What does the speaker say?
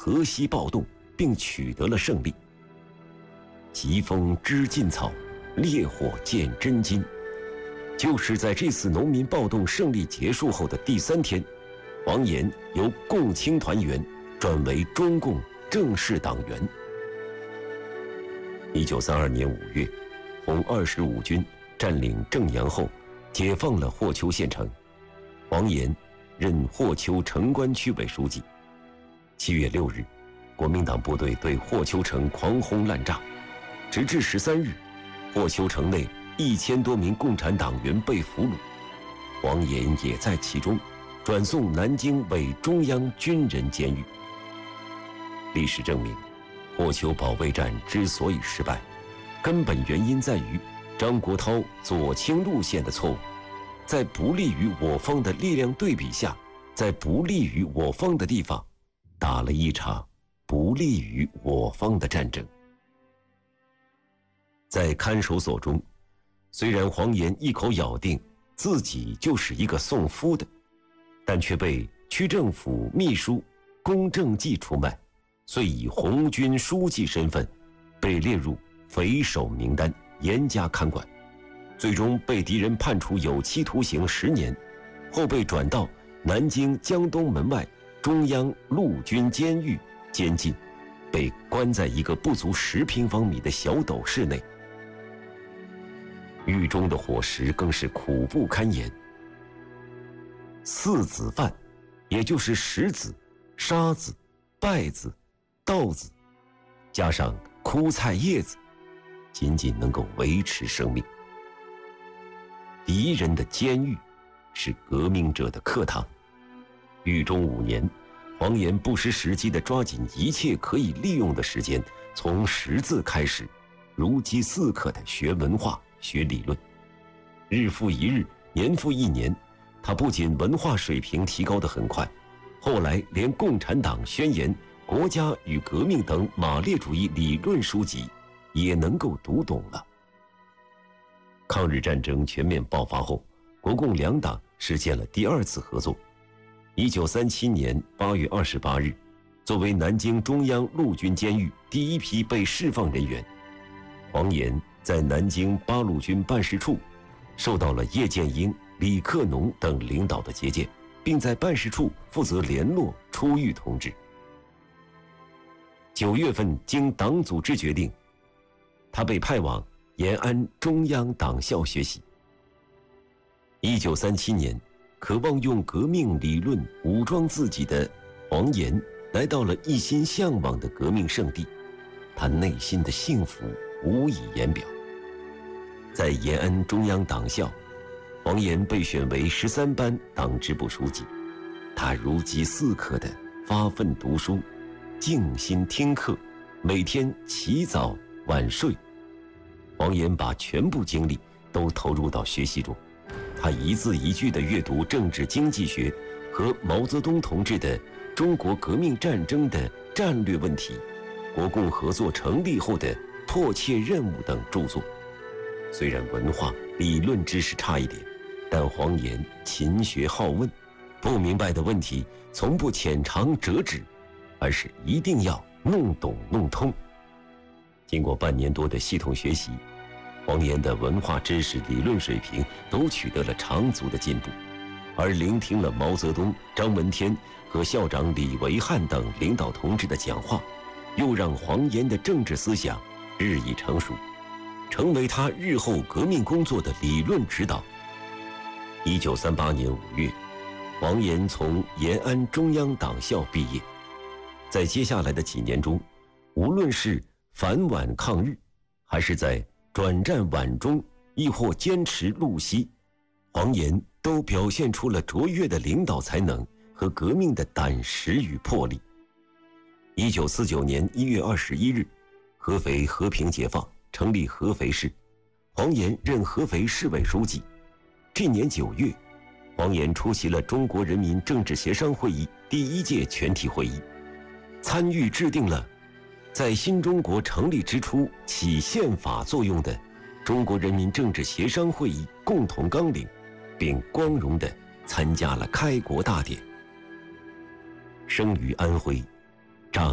河西暴动，并取得了胜利。疾风知劲草，烈火见真金。就是在这次农民暴动胜利结束后的第3天，黄岩由共青团员转为中共正式党员。1932年5月，红25军占领正阳后，解放了霍邱县城，黄岩任霍邱城关区委书记。7月6日，国民党部队对霍邱城狂轰滥炸，直至13日，霍邱城内1000多名共产党员被俘虏，黄岩也在其中，转送南京为中央军人监狱。历史证明，霍邱保卫战之所以失败，根本原因在于张国焘左倾路线的错误，在不利于我方的力量对比下，在不利于我方的地方，打了一场不利于我方的战争。在看守所中，虽然黄岩一口咬定自己就是一个送夫的，但却被区政府秘书龚正济出卖，遂以红军书记身份被列入匪首名单，严加看管，最终被敌人判处有期徒刑10年，后被转到南京江东门外中央陆军监狱监禁，被关在一个不足10平方米的小斗室内。狱中的伙食更是苦不堪言，4子饭，也就是石子、沙子、稗子、稻子，加上枯菜叶子，仅仅能够维持生命。敌人的监狱是革命者的课堂。狱中5年，黄岩不失时机地抓紧一切可以利用的时间，从识字开始，如饥似渴地学文化、学理论。日复一日，年复一年，他不仅文化水平提高得很快，后来连《共产党宣言》、《国家与革命》等马列主义理论书籍也能够读懂了。抗日战争全面爆发后，国共两党实现了第2次合作。1937年8月28日，作为南京中央陆军监狱第一批被释放人员，黄岩在南京八路军办事处受到了叶剑英、李克农等领导的接见，并在办事处负责联络出狱同志。9月份，经党组织决定，他被派往延安中央党校学习。1937年，渴望用革命理论武装自己的黄岩来到了一心向往的革命圣地，他内心的幸福无以言表。在延安中央党校，黄岩被选为13班党支部书记，他如饥似渴地发奋读书，静心听课，每天起早晚睡。黄岩把全部精力都投入到学习中，他一字一句地阅读政治经济学和毛泽东同志的《中国革命战争的战略问题》、国共合作成立后的迫切任务等著作。虽然文化理论知识差一点，但黄岩勤学好问，不明白的问题从不浅尝辄止，而是一定要弄懂弄通。经过半年多的系统学习，黄岩的文化知识、理论水平都取得了长足的进步，而聆听了毛泽东、张闻天和校长李维汉等领导同志的讲话，又让黄岩的政治思想日益成熟，成为他日后革命工作的理论指导。1938年5月，黄岩从延安中央党校毕业。在接下来的几年中，无论是反皖抗日，还是在转战皖中，亦或坚持路西，黄岩都表现出了卓越的领导才能和革命的胆识与魄力。1949年1月21日，合肥和平解放，成立合肥市，黄岩任合肥市委书记。这年9月，黄岩出席了中国人民政治协商会议第1届全体会议，参与制定了在新中国成立之初起宪法作用的中国人民政治协商会议共同纲领，并光荣地参加了开国大典。生于安徽，